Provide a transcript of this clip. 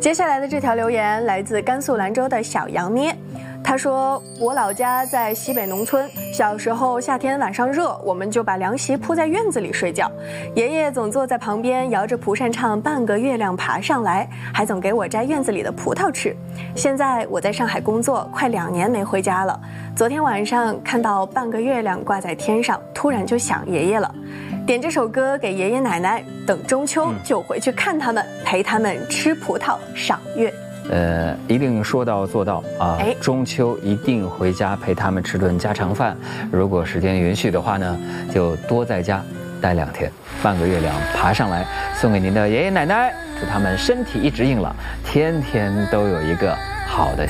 接下来的这条留言来自甘肃兰州的小杨咩，他说：“我老家在西北农村，小时候夏天晚上热，我们就把凉席铺在院子里睡觉，爷爷总坐在旁边摇着蒲扇唱《半个月亮爬上来》，还总给我摘院子里的葡萄吃。现在我在上海工作，快2年没回家了。昨天晚上看到半个月亮挂在天上，突然就想爷爷了。点这首歌给爷爷奶奶，等中秋就回去看他们，陪他们吃葡萄赏月。” 一定说到做到啊！中秋一定回家陪他们吃顿家常饭。如果时间允许的话呢，就多在家待2天。半个月亮爬上来，送给您的爷爷奶奶，祝他们身体一直硬朗，天天都有一个好的